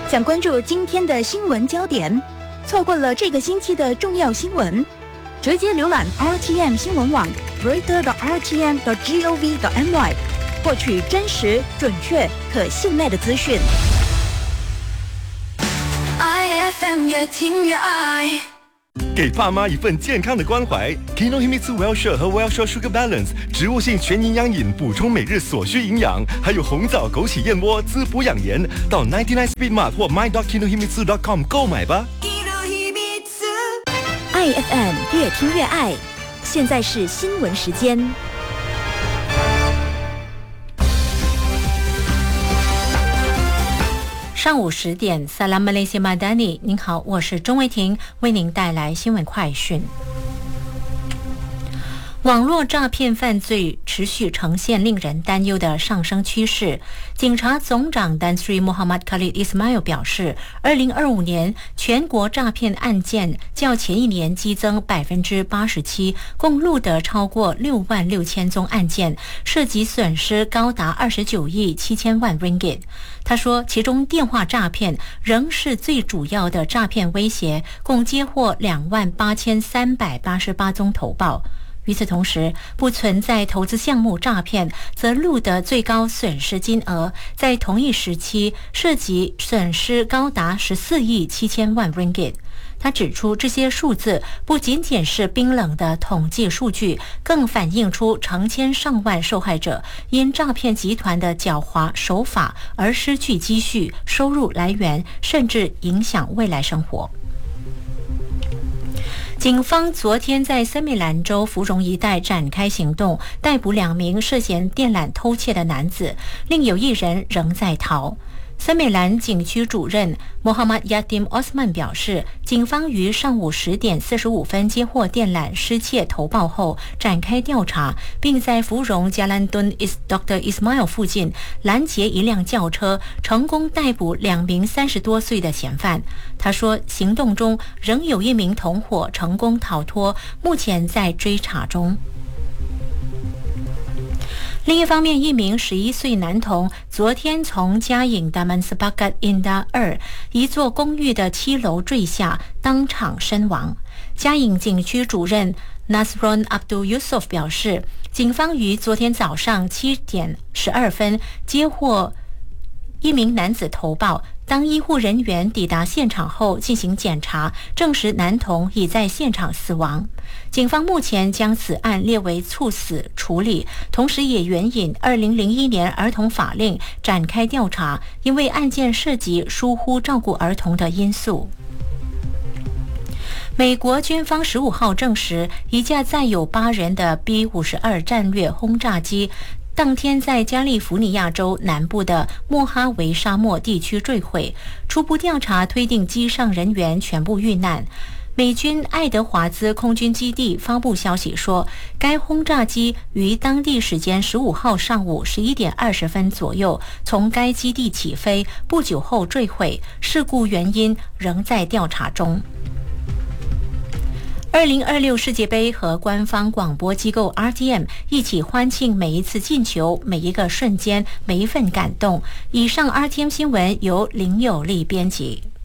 想关注今天的新闻焦点，错过了这个星期的重要新闻，直接浏览 RTM 新闻网 reader.rtm.gov.my， 获取真实、准确、可信赖的资讯。IFM 越听越爱。 给爸妈一份健康的关怀 Kinohimitsu Wellshare 和 Wellshare Sugar Balance 植物性全营养饮，补充每日所需营养，还有红枣枸杞燕窝滋补养颜，到99 Speed Mart 或 my.kinohimitsu.com 购买吧。 IFM 越听越爱，现在是新闻时间。 上午10点，萨拉马雷西马达尼，您好，我是钟维婷，为您带来新闻快讯。网络诈骗犯罪持续呈现令人担忧的上升趋势。警察总长 Dan Sri Muhammad Khalid Ismail 表示，2025年全国诈骗案件较前一年激增87%，共录得超过66000宗案件，涉及损失高达29亿7千万 ringgit。他说，其中电话诈骗仍是最主要的诈骗威胁，共接获28388宗投报。与此同时，不存在投资项目诈骗，则录得最高损失金额，在同一时期涉及损失高达14亿7千万 ringgit。他指出，这些数字不仅仅是冰冷的统计数据，更反映出成千上万受害者因诈骗集团的狡猾手法而失去积蓄、收入来源，甚至影响未来生活。警方昨天在森美兰州芙蓉一带展开行动，逮捕2名涉嫌电缆偷窃的男子，另有1人仍在逃。森美兰警区主任 Muhammad Yatim Osman 表示，警方于上午10点45分接获电缆失窃投报后展开调查，并在芙蓉加兰敦 Dr. Ismail 附近拦截一辆轿车，成功逮捕2名30多岁的嫌犯。他说，行动中仍有1名同伙成功逃脱，目前在追查中。另一方面，1名11岁男童昨天从嘉颖 Taman Sepakat Indah 2一座公寓的7楼坠下，当场身亡。嘉颖警区主任 Nasron Abdul Yusuf 表示，警方于昨天早上7点12分接获1名男子投报，当医护人员抵达现场后进行检查，证实男童已在现场死亡。警方目前将此案列为猝死处理，同时也援引2001年儿童法令展开调查，因为案件涉及疏忽照顾儿童的因素。美国军方15号证实，一架载有8人的 B-52 战略轰炸机当天在加利福尼亚州南部的莫哈维沙漠地区坠毁，初步调查推定机上人员全部遇难。美军爱德华兹空军基地发布消息说，该轰炸机于当地时间15号上午11点20分左右从该基地起飞，不久后坠毁，事故原因仍在调查中。2026世界杯和官方广播机构 RTM 一起欢庆每一次进球、每一个瞬间、每一份感动。以上 RTM 新闻由林有利编辑。